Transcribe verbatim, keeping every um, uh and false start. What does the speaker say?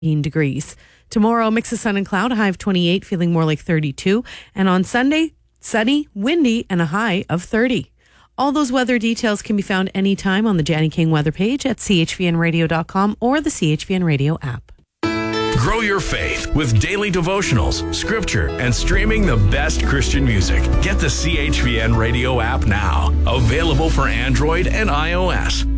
degrees. Tomorrow, mix of sun and cloud, a high of twenty-eight, feeling more like thirty-two. And on Sunday, sunny, windy, and a high of thirty. All those weather details can be found anytime on the Janny King weather page at c h v n radio dot com or the C H V N Radio app. Grow your faith with daily devotionals, scripture, and streaming the best Christian music. Get the C H V N Radio app now. Available for Android and iOS.